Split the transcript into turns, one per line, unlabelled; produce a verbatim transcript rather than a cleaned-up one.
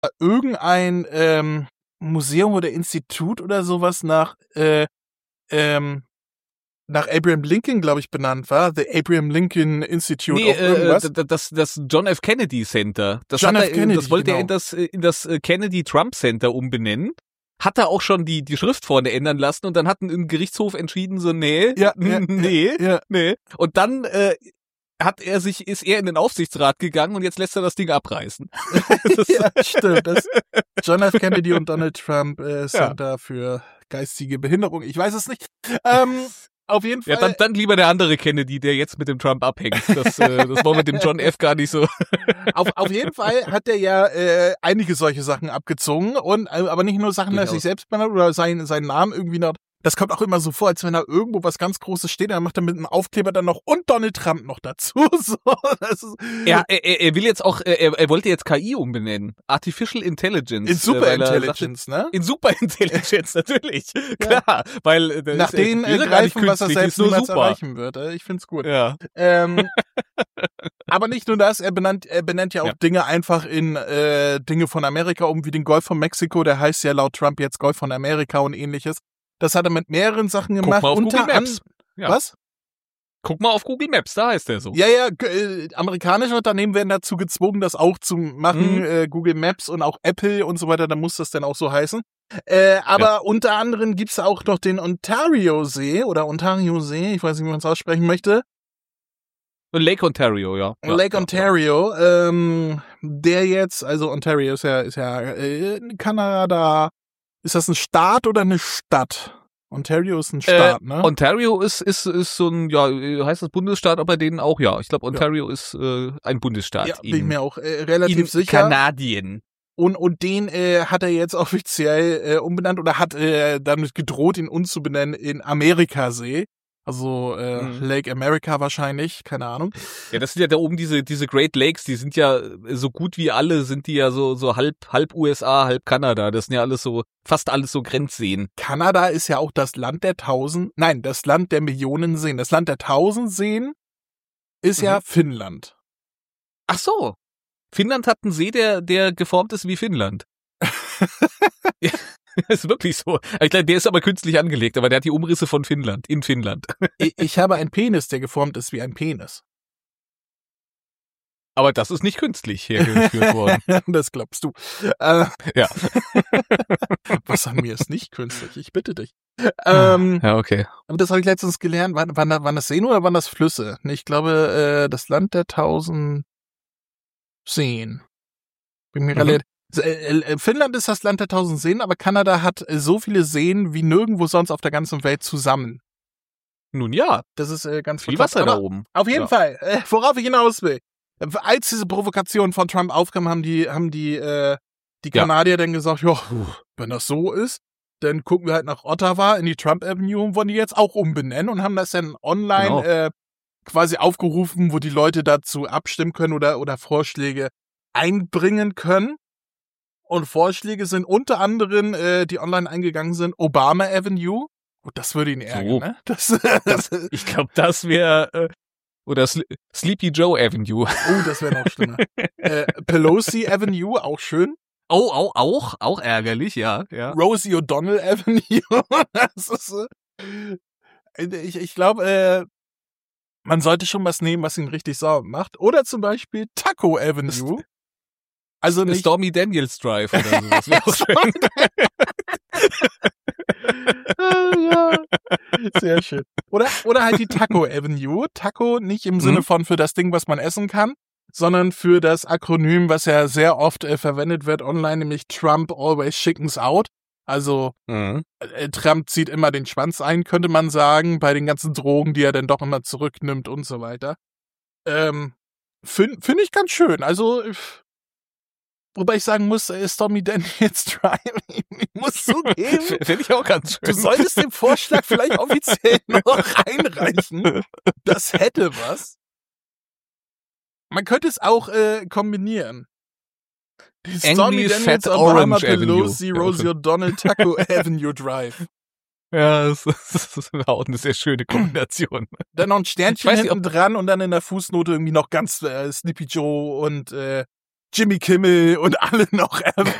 irgendein ähm, Museum oder Institut oder sowas nach äh, ähm, nach Abraham Lincoln, glaube ich, benannt war. The Abraham Lincoln Institute
Nee,
of irgendwas.
äh, das, das John F. Kennedy Center. Das,
John
hat
F.
er,
Kennedy,
das wollte
genau.
er in das, in das Kennedy Trump Center umbenennen. Hat er auch schon die, die Schrift vorne ändern lassen und dann hat ein Gerichtshof entschieden, so, nee,
Ja, ja,
nee,
ja, ja.
nee. Und dann äh, hat er sich, ist er in den Aufsichtsrat gegangen und jetzt lässt er das Ding abreißen. Das
ja, stimmt. Das John F. Kennedy und Donald Trump äh, Center
Ja.
für geistige Behinderung. Ich weiß es nicht. Ähm, auf jeden Fall.
Ja, dann, dann lieber der andere Kennedy, der jetzt mit dem Trump abhängt. Das, äh, das war mit dem John F. gar nicht so.
Auf, auf jeden Fall hat er ja äh, einige solche Sachen abgezogen und äh, aber nicht nur Sachen, dass er sich selbst benannt oder seinen seinen Namen irgendwie noch. Das kommt auch immer so vor, als wenn da irgendwo was ganz Großes steht, dann macht er mit einem Aufkleber dann noch und Donald Trump noch dazu. So, das ist
Ja, er, er, er will jetzt auch, er, er wollte jetzt K I umbenennen. Artificial Intelligence.
in Super
äh, weil er
Intelligence,
sagte,
ne?
In Super Intelligence, natürlich. Klar, weil äh, das
Nach
ist,
denen
äh,
äh,
gar nicht
greifen, was er
künstlich,
selbst
ist nur
niemals
super.
erreichen wird. Äh, Ich find's gut.
Ja.
Ähm, aber nicht nur das, er benannt, er benennt ja auch
Ja.
Dinge einfach in äh, Dinge von Amerika um, wie den Golf von Mexiko, der heißt ja laut Trump jetzt Golf von Amerika und ähnliches. Das hat er mit mehreren Sachen
Guck
gemacht.
mal auf
unter
Google Maps.
an-
Ja.
Was?
Guck mal auf Google Maps, da heißt der so.
Ja, ja, g- äh, amerikanische Unternehmen werden dazu gezwungen, das auch zu machen,
Mhm.
äh, Google Maps und auch Apple und so weiter, da muss das dann auch so heißen. Äh, aber
Ja.
unter anderem gibt's auch noch den Ontario-See oder Ontario-See, ich weiß nicht, wie man es aussprechen möchte.
Und Lake Ontario, ja. ja
Lake
ja,
Ontario, ähm, der jetzt, also Ontario ist ja, ist ja äh, in Kanada. Ist das ein Staat oder eine Stadt? Ontario ist ein Staat,
äh,
ne?
Ontario ist, ist, ist so ein, ja, heißt das Bundesstaat, aber bei denen auch, ja. Ich glaube, Ontario ja. ist äh, ein Bundesstaat.
Ja, bin
in,
ich mir auch äh, relativ
in
sicher.
Kanadien.
Und, und den äh, hat er jetzt offiziell äh, umbenannt oder hat äh, damit gedroht, ihn umzubenennen in Amerikasee. Also äh,
Mhm.
Lake America wahrscheinlich, keine Ahnung.
Ja, das sind ja da oben diese diese Great Lakes, die sind ja äh, so gut wie alle, sind die ja so so halb halb U S A, halb Kanada. Das sind ja alles so, fast alles so Grenzseen.
Kanada ist ja auch das Land der tausend, nein, das Land der Millionen Seen. Das Land der tausend Seen ist ja
Mhm.
Finnland.
Ach so. Finnland hat einen See, der der geformt ist wie Finnland. Ja, ist wirklich so. Ich glaube, der ist aber künstlich angelegt, aber der hat die Umrisse von Finnland, in Finnland.
Ich, ich habe einen Penis, der geformt ist wie ein Penis.
Aber das ist nicht künstlich hergeführt worden.
Das glaubst du. Äh,
Ja.
Was an mir ist nicht künstlich, ich bitte dich. Ähm,
Ja, okay.
und das habe ich letztens gelernt. Waren, waren, waren das Seen oder waren das Flüsse? Ich glaube, äh, das Land der tausend Seen. Bin mir
Mhm.
relativ. Äh, äh, Finnland ist das Land der tausend Seen, aber Kanada hat äh, so viele Seen wie nirgendwo sonst auf der ganzen Welt zusammen.
Nun ja,
Das ist äh, ganz
viel
fantastisch.
Wasser da
Aber
oben.
auf jeden
Ja.
Fall, äh, worauf ich hinaus will. Äh, Als diese Provokation von Trump aufkam, haben die, haben die, äh, die
Ja.
Kanadier dann gesagt, ja, wenn das so ist, dann gucken wir halt nach Ottawa in die Trump Avenue und wollen die jetzt auch umbenennen und haben das dann online
Genau.
äh, quasi aufgerufen, wo die Leute dazu abstimmen können oder, oder Vorschläge einbringen können. Und Vorschläge sind unter anderem, äh, die online eingegangen sind, Obama Avenue. Gut, das würde ihn ärgern,
So.
ne? Das, das,
Ich glaube, das wäre äh, oder Sle Sleepy Joe Avenue.
oh, das wäre noch schlimmer. äh, Pelosi Avenue, auch schön.
Oh, auch, auch, auch ärgerlich, ja, ja.
Rosie O'Donnell Avenue. Das ist, äh, ich ich glaube, äh, man sollte schon was nehmen, was ihn richtig sauer macht. Oder zum Beispiel Taco Avenue. Also nicht
Stormy Daniels Drive oder sowas. Wäre auch schön.
ja, sehr schön. Oder, oder halt die Taco Avenue. Taco nicht im Sinne
Mhm.
von für das Ding, was man essen kann, sondern für das Akronym, was ja sehr oft äh, verwendet wird online, nämlich Trump always chickens out. Also
Mhm.
äh, Trump zieht immer den Schwanz ein, könnte man sagen, bei den ganzen Drogen, die er dann doch immer zurücknimmt und so weiter. Ähm, Finde find ich ganz schön. Also, äh, wobei ich sagen muss, äh, Stormy Daniels Drive, ich muss zugeben,
Finde ich auch ganz schön.
du solltest den Vorschlag vielleicht offiziell noch einreichen. Das hätte was. Man könnte es auch äh, kombinieren. Die Stormy
Angry
Daniels,
Fat
Obama,
Orange
Pelosi,
Avenue.
Rosie O'Donnell, Taco Avenue Drive.
Ja, das ist, das ist auch eine sehr schöne Kombination.
Dann noch ein
Ich
Sternchen
weiß nicht,
hinten dran und dann in der Fußnote irgendwie noch ganz äh, Sleepy Joe und äh, Jimmy Kimmel und alle noch